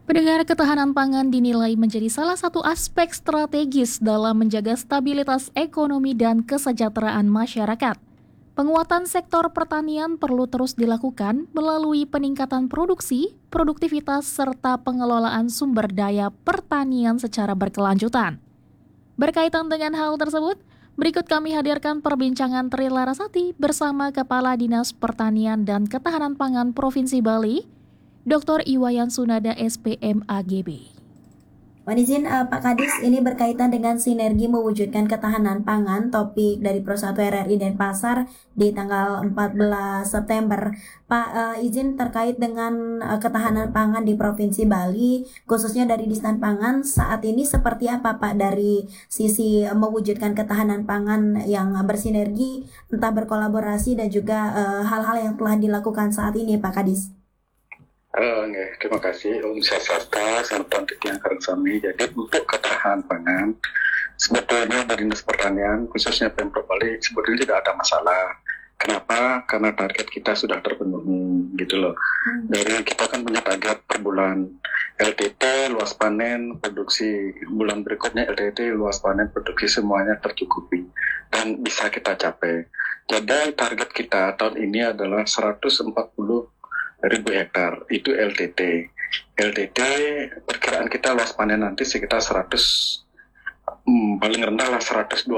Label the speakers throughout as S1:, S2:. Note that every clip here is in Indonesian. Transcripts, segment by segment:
S1: Pendengar, ketahanan pangan dinilai menjadi salah satu aspek strategis dalam menjaga stabilitas ekonomi dan kesejahteraan masyarakat. Penguatan sektor pertanian perlu terus dilakukan melalui peningkatan produksi, produktivitas, serta pengelolaan sumber daya pertanian secara berkelanjutan. Berkaitan dengan hal tersebut, berikut kami hadirkan perbincangan Tri Larasati bersama Kepala Dinas Pertanian dan Ketahanan Pangan Provinsi Bali, Dr. Iwayan Sunada SPM AGB.
S2: Mohon izin Pak Kadis, ini berkaitan dengan sinergi mewujudkan ketahanan pangan, topik dari Pro1 RRI Denpasar di tanggal 14 September. Pak, izin terkait dengan ketahanan pangan di Provinsi Bali, khususnya dari Distan Pangan, saat ini seperti apa Pak dari sisi mewujudkan ketahanan pangan yang bersinergi, entah berkolaborasi dan juga hal-hal yang telah dilakukan saat ini Pak Kadis?
S3: Terima kasih Om Sasasta serta yang sami. Jadi untuk ketahanan pangan sebetulnya dari Dinas Pertanian khususnya Pemprov Bali sebetulnya tidak ada masalah. Kenapa? Karena target kita sudah terpenuhi gitu loh. Dari kita kan punya target per bulan LTT, luas panen, produksi, bulan berikutnya LTT, luas panen, produksi semuanya tercukupi dan bisa kita capai. Jadi target kita tahun ini adalah 140.000 hektar, itu LTT. LTT perkiraan kita luas panen nanti sekitar 100, paling rendah lah 125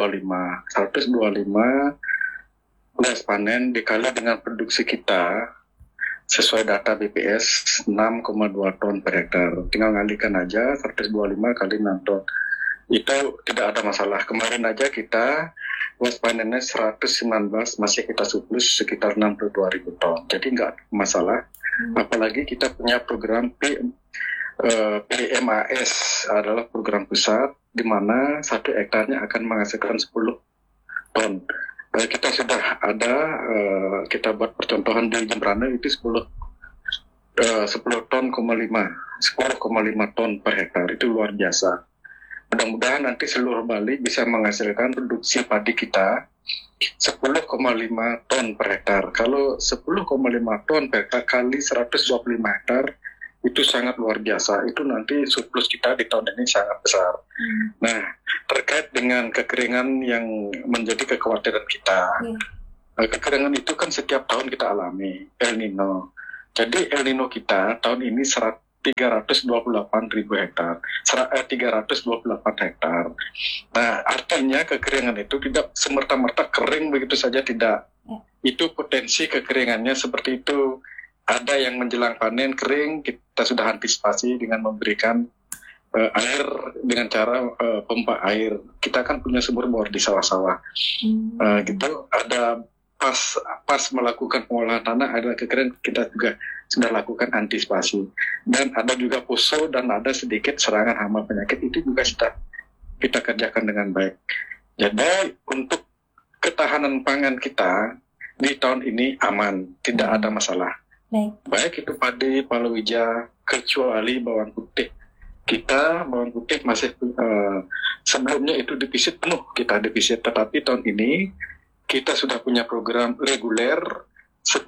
S3: luas panen dikali dengan produksi kita sesuai data BPS 6,2 ton per hektar. Tinggal ngalikan aja 125 kali 6 ton. Itu tidak ada masalah. Kemarin aja kita luas panennya 119, masih kita surplus sekitar 62.000 ton. Jadi nggak masalah. Apalagi kita punya program PMAS adalah program pusat di mana 1 hektarnya akan menghasilkan 10 ton. Kita sudah ada, kita buat percontohan di Jembrana itu 10 ton, 10,5 ton per hektar. Itu luar biasa. Mudah-mudahan nanti seluruh Bali bisa menghasilkan produksi padi kita 10,5 ton per hektar. Kalau 10,5 ton per hektar kali 125 hektar, itu sangat luar biasa. Itu nanti surplus kita di tahun ini sangat besar. Nah, terkait dengan kekeringan yang menjadi kekhawatiran kita, kekeringan itu kan setiap tahun kita alami, El Nino. Jadi El Nino kita tahun ini 328.000 hektar, 328 hektar. Nah, artinya kekeringan itu tidak semerta-merta kering begitu saja, tidak. Itu potensi kekeringannya seperti itu. Ada yang menjelang panen kering, kita sudah antisipasi dengan memberikan air dengan cara pompa air. Kita kan punya sumur bor di sawah-sawah. Gitu. Ada pas melakukan pengolahan tanah, ada kekeringan, kita juga sudah lakukan antisipasi. Dan ada juga poso dan ada sedikit serangan hama penyakit, itu juga kita kerjakan dengan baik. Jadi untuk ketahanan pangan kita di tahun ini aman, tidak ada masalah. Baik itu padi, palawija, kecuali bawang putih. Kita bawang putih masih sebelumnya itu defisit penuh, kita defisit, tetapi tahun ini kita sudah punya program reguler 10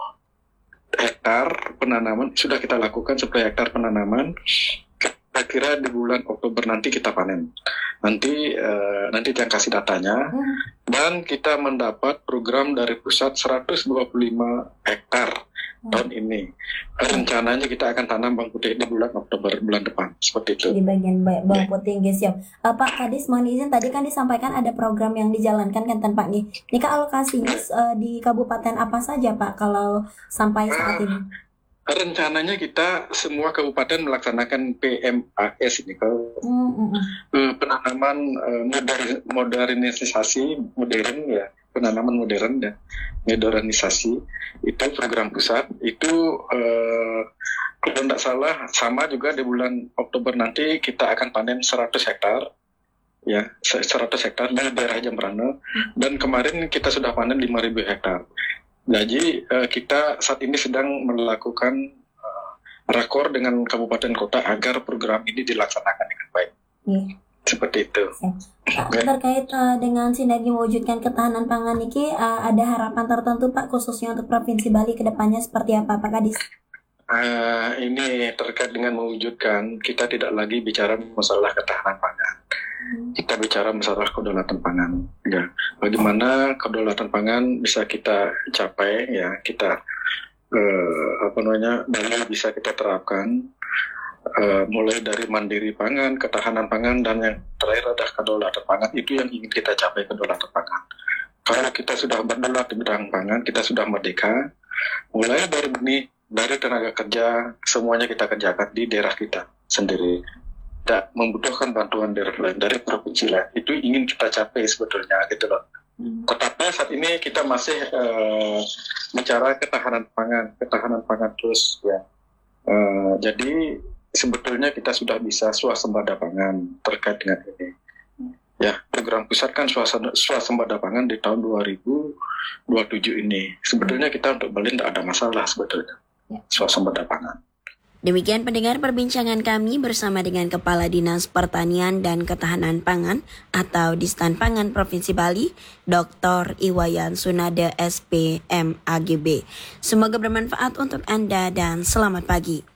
S3: hektar penanaman, sudah kita lakukan 10 hektar penanaman. Kira-kira di bulan Oktober nanti kita panen. Nanti jangan kasih datanya. Dan kita mendapat program dari pusat 125 hektar tahun ini. Rencananya kita akan tanam bawang putih di bulan Oktober bulan depan, seperti itu.
S2: Di bagian bawang putih, siap. Pak Kadis, mohon izin, tadi kan disampaikan ada program yang dijalankan kan Pak nih. Ini alokasinya di kabupaten apa saja Pak kalau sampai saat ini?
S3: Rencananya kita semua kabupaten melaksanakan PMAS ini, penanaman penanaman modern dan modernisasi. Itu program pusat. Itu kalau tidak salah sama juga di bulan Oktober nanti kita akan panen 100 hektar. Ya, 100 hektar dari daerah Jembrana. Dan kemarin kita sudah panen 5.000 hektar. Jadi kita saat ini sedang melakukan rakor dengan kabupaten kota agar program ini dilaksanakan dengan baik. Seperti itu.
S2: Terkait dengan sinergi mewujudkan ketahanan pangan ini, ada harapan tertentu Pak khususnya untuk Provinsi Bali ke depannya seperti apa Pak Kadis?
S3: Ini terkait dengan mewujudkan, kita tidak lagi bicara masalah ketahanan pangan. Kita bicara masalah kedaulatan pangan. Ya, bagaimana kedaulatan pangan bisa kita capai? Ya, kita baru bisa kita terapkan. Mulai dari mandiri pangan, ketahanan pangan, dan yang terakhir adalah kedaulatan pangan. Itu yang ingin kita capai, kedaulatan pangan. Kalau kita sudah berdaulat di bidang pangan, kita sudah merdeka. Mulai dari benih, dari tenaga kerja, semuanya kita kerjakan di daerah kita sendiri. Tidak membutuhkan bantuan daerah lain, dari provinsi lain. Itu ingin kita capai sebetulnya gitu loh. Tetapi saat ini kita masih bicara ketahanan pangan terus ya. Jadi sebetulnya kita sudah bisa swasembada pangan terkait dengan ini. Ya, program pusat kan swasembada pangan di tahun 2027 ini. Sebetulnya kita untuk Bali tidak ada masalah sebetulnya. Swasembada pangan.
S2: Demikian pendengar perbincangan kami bersama dengan Kepala Dinas Pertanian dan Ketahanan Pangan atau Distan Pangan Provinsi Bali, Dr. Iwayan Sunade SP MAGB. Semoga bermanfaat untuk Anda dan selamat pagi.